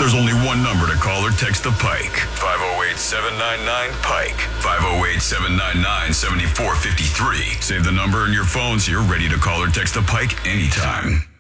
There's only one number to call or text the Pike. 508-799-PIKE. 508-799-7453. Save the number in your phone so you're ready to call or text the Pike anytime.